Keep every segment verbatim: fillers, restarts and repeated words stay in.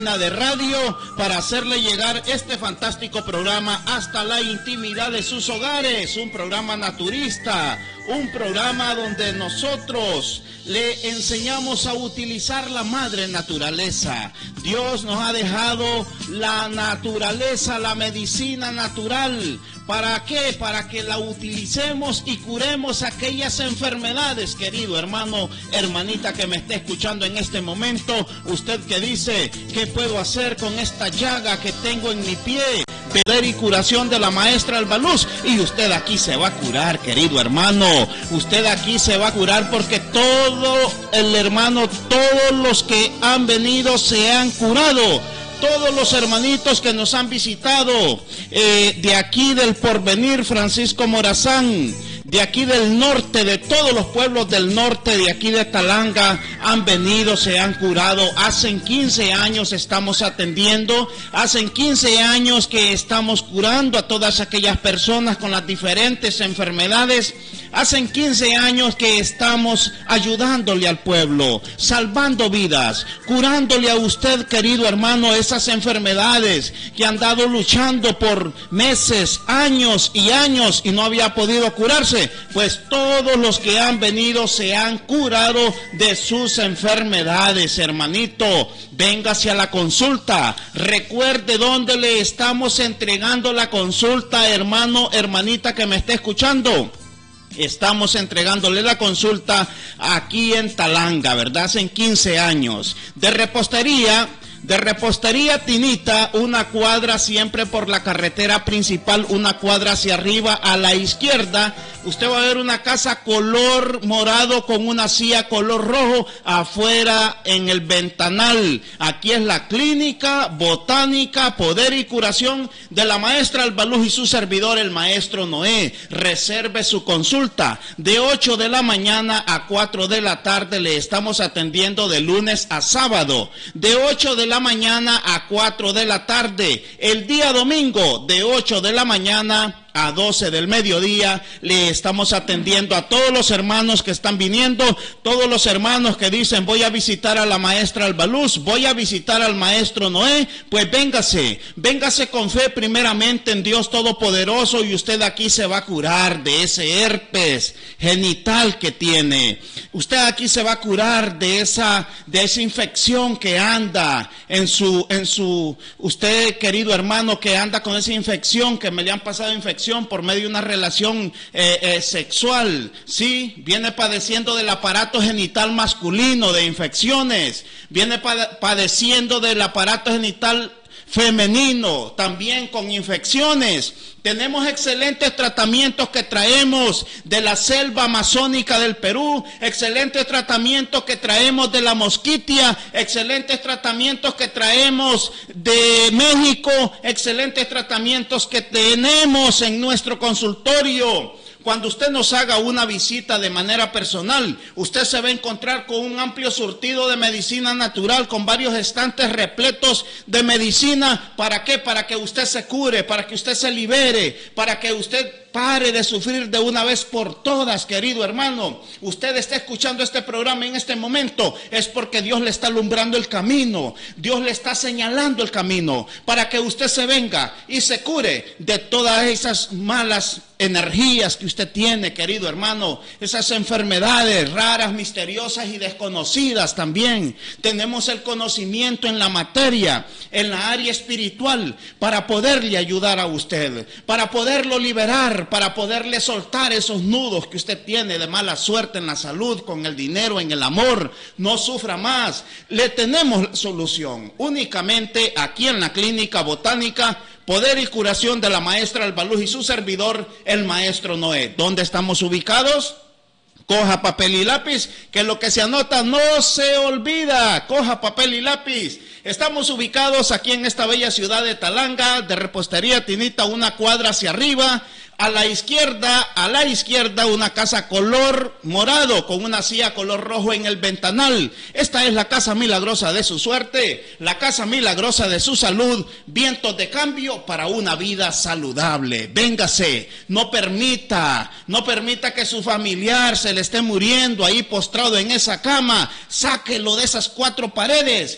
de radio para hacerle llegar este fantástico programa hasta la intimidad de sus hogares, un programa naturista, un programa donde nosotros le enseñamos a utilizar la madre naturaleza. Dios nos ha dejado la naturaleza, la medicina natural. ¿Para qué? Para que la utilicemos y curemos aquellas enfermedades, querido hermano, hermanita que me esté escuchando en este momento. Usted que dice, ¿qué puedo hacer con esta llaga que tengo en mi pie? Poder y curación de la maestra Albaluz. Y usted aquí se va a curar, querido hermano. Usted aquí se va a curar porque todo el hermano, todos los que han venido se han curado. Todos los hermanitos que nos han visitado, eh, de aquí del Porvenir, Francisco Morazán, de aquí del norte, de todos los pueblos del norte, de aquí de Talanga, han venido, se han curado. Hace quince años estamos atendiendo, hace quince años que estamos curando a todas aquellas personas con las diferentes enfermedades. Hace quince años que estamos ayudándole al pueblo, salvando vidas, curándole a usted, querido hermano, esas enfermedades que han dado luchando por meses, años y años y no había podido curarse. Pues todos los que han venido se han curado de sus enfermedades, hermanito. Véngase a la consulta. Recuerde dónde le estamos entregando la consulta, hermano, hermanita que me esté escuchando. Estamos entregándole la consulta aquí en Talanga, ¿verdad? Hace quince años. De repostería, de repostería Tinita, una cuadra siempre por la carretera principal, una cuadra hacia arriba a la izquierda. Usted va a ver una casa color morado con una silla color rojo afuera en el ventanal. Aquí es la clínica botánica, poder y curación de la maestra Albaluz y su servidor, el maestro Noé. Reserve su consulta. De ocho de la mañana a cuatro de la tarde le estamos atendiendo de lunes a sábado. De ocho de la mañana a cuatro de la tarde. El día domingo de ocho de la mañana a doce del mediodía le estamos atendiendo a todos los hermanos que están viniendo, todos los hermanos que dicen voy a visitar a la maestra Albaluz, voy a visitar al maestro Noé. Pues véngase, véngase con fe primeramente en Dios Todopoderoso y usted aquí se va a curar de ese herpes genital que tiene. Usted aquí se va a curar de esa, de esa infección que anda en su, en su, usted querido hermano que anda con esa infección que me le han pasado infección por medio de una relación eh, eh, sexual, sí, viene padeciendo del aparato genital masculino, de infecciones, viene pa- padeciendo del aparato genital femenino, también con infecciones. Tenemos excelentes tratamientos que traemos de la selva amazónica del Perú, excelentes tratamientos que traemos de la mosquitia, excelentes tratamientos que traemos de México, excelentes tratamientos que tenemos en nuestro consultorio. Cuando usted nos haga una visita de manera personal, usted se va a encontrar con un amplio surtido de medicina natural, con varios estantes repletos de medicina. ¿Para qué? Para que usted se cure, para que usted se libere, para que usted pare de sufrir de una vez por todas, querido hermano. Usted está escuchando este programa en este momento, es porque Dios le está alumbrando el camino, Dios le está señalando el camino, para que usted se venga y se cure de todas esas malas energías que usted tiene, querido hermano, esas enfermedades raras, misteriosas y desconocidas también. Tenemos el conocimiento en la materia, en la área espiritual, para poderle ayudar a usted, para poderlo liberar, para poderle soltar esos nudos que usted tiene de mala suerte en la salud, con el dinero, en el amor. No sufra más. Le tenemos la solución únicamente aquí en la clínica botánica, poder y curación de la maestra Albaluz y su servidor, el maestro Noé. ¿Dónde estamos ubicados? Coja papel y lápiz, que lo que se anota no se olvida. Coja papel y lápiz. Estamos ubicados aquí en esta bella ciudad de Talanga, de repostería Tinita, una cuadra hacia arriba. A la izquierda, a la izquierda, una casa color morado con una silla color rojo en el ventanal. Esta es la casa milagrosa de su suerte, la casa milagrosa de su salud, vientos de cambio para una vida saludable. Véngase, no permita, no permita que su familiar se le esté muriendo ahí postrado en esa cama. Sáquelo de esas cuatro paredes.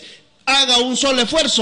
haga un solo esfuerzo